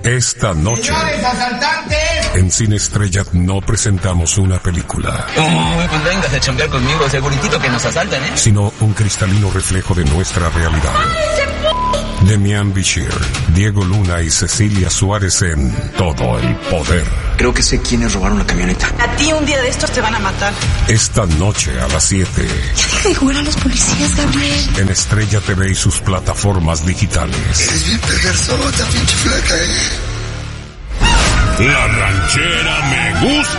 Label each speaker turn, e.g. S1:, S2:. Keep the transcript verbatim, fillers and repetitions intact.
S1: Esta noche,
S2: ¡Señores asaltantes!
S1: en Cine Estrella no presentamos una película.
S3: Uy, pues vengas a chambear conmigo, seguritito que nos asaltan, ¿eh?
S1: Sino un cristalino reflejo de nuestra realidad. Demian Bichir, Diego Luna y Cecilia Suárez en Todo el Poder.
S4: Creo que sé quiénes robaron la camioneta.
S5: A ti un día de estos te van a matar.
S1: Esta noche a las siete.
S5: Ya deja de jugar a los policías, Gabriel.
S1: En Estrella T V y sus plataformas digitales.
S6: Eres bien perversota, pinche flaca, eh.
S1: La ranchera me gusta.